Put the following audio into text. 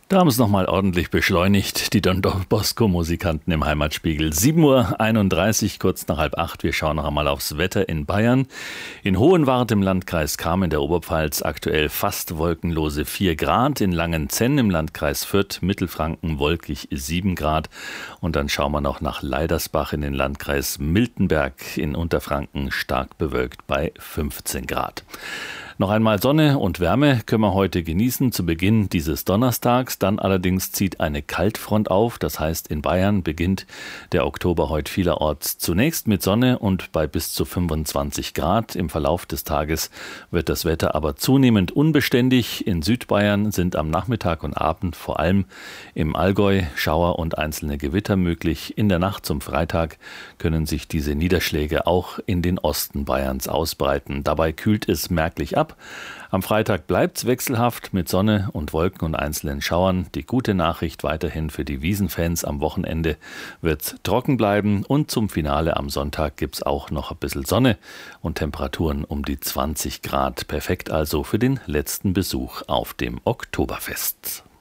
Da haben es nochmal ordentlich beschleunigt, die Don Bosco-Musikanten im Heimatspiegel. 7:31 Uhr, kurz nach 7:30. Wir schauen noch einmal aufs Wetter in Bayern. In Hohenwart im Landkreis Cham in der Oberpfalz aktuell fast wolkenlose 4 Grad. In Langenzenn im Landkreis Fürth, Mittelfranken wolkig 7 Grad. Und dann schauen wir noch nach Leidersbach in den Landkreis Miltenberg in Unterfranken, stark bewölkt bei 15 Grad. Noch einmal Sonne und Wärme können wir heute genießen zu Beginn dieses Donnerstags. Dann allerdings zieht eine Kaltfront auf. Das heißt, in Bayern beginnt der Oktober heute vielerorts zunächst mit Sonne und bei bis zu 25 Grad. Im Verlauf des Tages wird das Wetter aber zunehmend unbeständig. In Südbayern sind am Nachmittag und Abend vor allem im Allgäu Schauer und einzelne Gewitter möglich. In der Nacht zum Freitag können sich diese Niederschläge auch in den Osten Bayerns ausbreiten. Dabei kühlt es merklich ab. Am Freitag bleibt's wechselhaft mit Sonne und Wolken und einzelnen Schauern. Die gute Nachricht weiterhin für die Wiesenfans: am Wochenende wird's trocken bleiben und zum Finale am Sonntag gibt's auch noch ein bisschen Sonne und Temperaturen um die 20 Grad. Perfekt also für den letzten Besuch auf dem Oktoberfest.